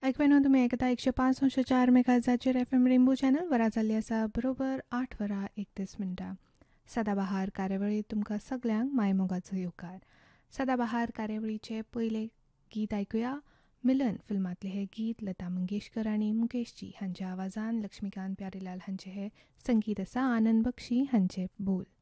ऐकवेनो तुमी आयकता 105.4 मेगाहर्ट्झाचेर FM rainbow channel वरा जाल्ली आसा बरोबर 8:31 सदाबहार कार्यावळीत तुमकां सगल्यांक मायमोगाचो येवकार. सदाबहार कार्यावळीचे पयले गीत आयकुया. मिलन फिल्मांतले हे गीत लता मंगेशकर आनी मुकेशजी हांच्या आवाजान लक्ष्मीकांत प्यारेलाल हांचे हे संगीत आसा. आनंद बक्षी हांचे बोल.